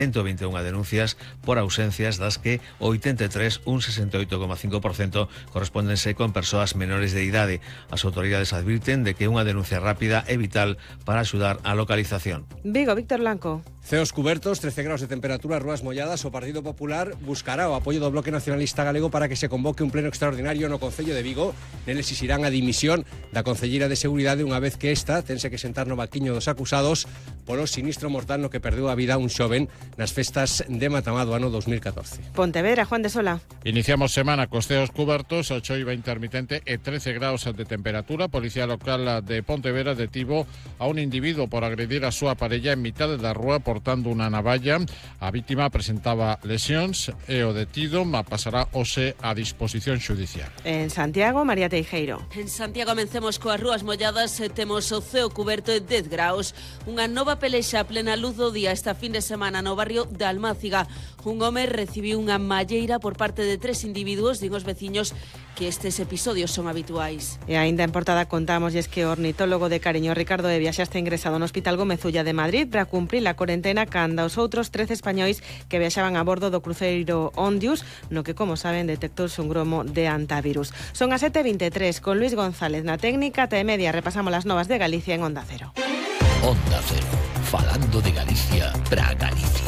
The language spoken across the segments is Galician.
121 denuncias por ausencias, das que 83, un 68,5%, correspóndense con persoas menores de idade. As autoridades advirten de que unha denuncia rápida é vital para axudar á localización. Vigo, Víctor Blanco. Ceos cubertos, 13 graus de temperatura, rúas molladas. O Partido Popular buscará o apoio do Bloque Nacionalista Galego para que se convoque un pleno extraordinario no Concello de Vigo. Nel exixirán a dimisión da concelleira de Seguridade unha vez que esta tense que sentar no banquiño dos acusados polo sinistro mortal no que perdeu a vida un xoven nas festas de Matamá do ano 2014. Pontevedra, Juan de Sola. Iniciamos semana cos ceos cubertos, a choiva intermitente e 13 graus de temperatura. Policía local de Pontevedra detivo a un individuo por agredir a súa parella en mitad da rúa portando unha navalla. A vítima presentaba lesións e o detido pasará hoxe a disposición xudicial. En Santiago, María Teijeiro. En Santiago amencemos coas rúas molladas e temos o ceo cuberto de 10 graus. Unha nova pelexa a plena luz do día esta fin de semana no barrio de Almáciga. Un home recibiu unha malleira por parte de 3 individuos, din os veciños que estes episodios son habituais. E aínda en portada contamos que o ornitólogo de Cariño, Ricardo Evia, xa está ingresado no Hospital Gómez Ulla de Madrid para cumprir a cuarentena canda os outros 13 españois que viaxaban a bordo do cruceiro Ondius, no que, como saben, detectouse un gromo de antivirus. Son as 7:23, con Luis González na técnica. Ata e media repasamos as novas de Galicia en Onda Cero. Onda Cero, falando de Galicia para Galicia.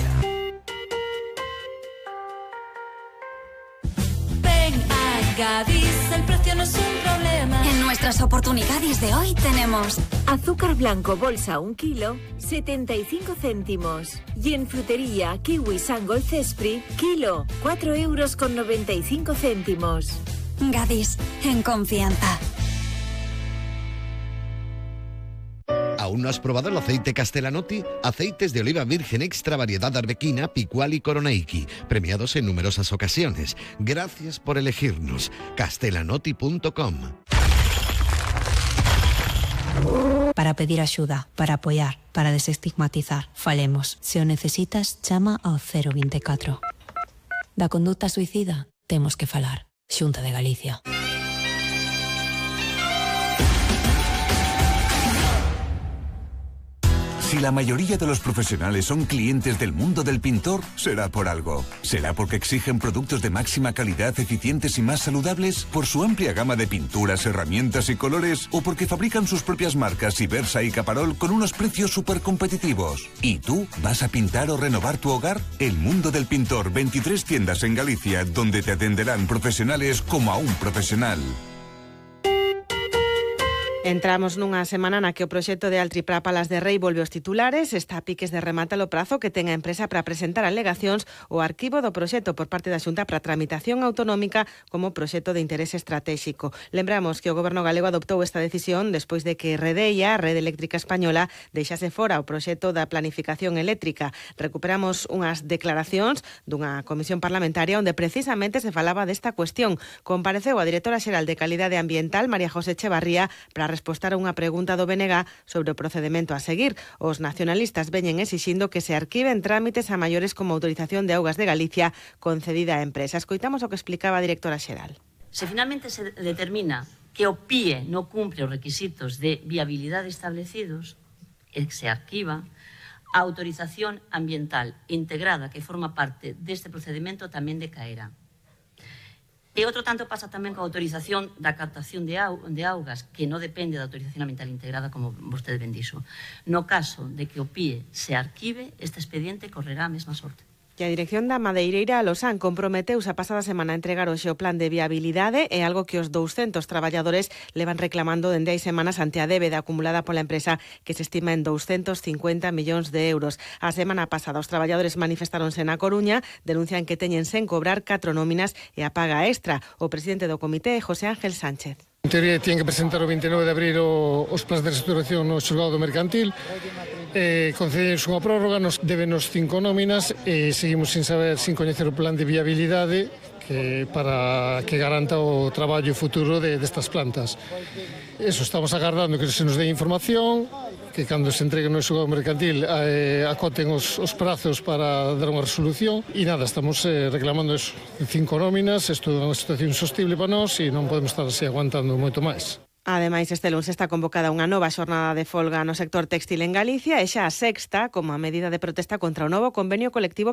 Ven a Gadis, el precio no es un problema. En nuestras oportunidades de hoy tenemos azúcar blanco bolsa 1 kilo, 75 céntimos. Y en frutería, kiwi Sangol Cespri, kilo, 4,95 €. Gadis, en confianza. ¿Aún no has probado el aceite Castellanotti? Aceites de oliva virgen extra variedad arbequina, picual y coronaiki, premiados en numerosas ocasiones. Gracias por elegirnos. Castellanotti.com. Para pedir axuda, para apoiar, para desestigmatizar, falemos. Se o necesitas, chama ao 024. Da conducta suicida, temos que falar. Xunta de Galicia. Si la mayoría de los profesionales son clientes del mundo del pintor, será por algo. ¿Será porque exigen productos de máxima calidad, eficientes y más saludables? ¿Por su amplia gama de pinturas, herramientas y colores? ¿O porque fabrican sus propias marcas Ibersa y Caparol con unos precios súper competitivos? ¿Y tú vas a pintar o renovar tu hogar? El mundo del pintor, 23 tiendas en Galicia, donde te atenderán profesionales como a un profesional. Entramos nunha semana na que o proxecto de Altri para Palas de Rei volve aos titulares. Está a piques de rematar o prazo que ten a empresa para presentar alegacións o arquivo do proxecto por parte da Xunta para tramitación autonómica como proxecto de interese estratégico. Lembramos que o Goberno galego adoptou esta decisión despois de que Redeia, a Rede Eléctrica Española, deixase fora o proxecto da planificación eléctrica. Recuperamos unhas declaracións dunha comisión parlamentaria onde precisamente se falaba desta cuestión. Compareceu a directora xeral de Calidade Ambiental, María José Echevarría, para respostar a unha pregunta do BNG sobre o procedemento a seguir. Os nacionalistas veñen exixindo que se arquiven trámites a maiores como autorización de augas de Galicia concedida a empresas. Escoitamos o que explicaba a directora xeral. Se finalmente se determina que o PIE non cumpre os requisitos de viabilidade establecidos, se arquiva, a autorización ambiental integrada que forma parte deste procedimento tamén decaerá. E outro tanto pasa tamén coa autorización da captación de augas, que non depende da autorización ambiental integrada, como vostede ben dixo. No caso de que o PIE se arquive, este expediente correrá a mesma sorte. E a dirección da Madeireira Losán comprometeuse a pasada semana a entregar o seu plan de viabilidade, e algo que os 200 traballadores levan reclamando dende hai semanas ante a débeda acumulada pola empresa, que se estima en 250 millóns de euros. A semana pasada os traballadores manifestáronse na Coruña, denuncian que teñen sen cobrar 4 nóminas e a paga extra. O presidente do comité, José Ángel Sánchez. En teoría, tienen que presentar o 29 de abril os plans de restauración no xulgado mercantil. Concedemos unha prórroga, débenos 5 nóminas e seguimos sin saber, sin coñecer o plan de viabilidade para que garanta o traballo futuro destas plantas. Eso, estamos agardando que se nos dé información, que cando se entregue no xulgado mercantil acoten os prazos para dar unha resolución e nada, estamos reclamando eso, 5 nóminas. Isto é unha situación insostible para nós e non podemos estar así aguantando moito máis. Ademais, este lunes está convocada unha nova xornada de folga no sector textil en Galicia e xa a sexta como a medida de protesta contra o novo convenio colectivo